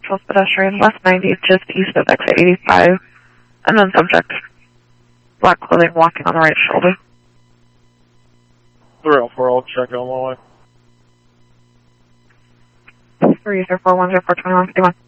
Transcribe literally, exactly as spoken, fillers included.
Plus pedestrian, west ninety, just east of exit eighty-five. And then subject, black clothing, walking on the right shoulder. three oh four, I'll check on my way. three zero four one zero four two one fifty one.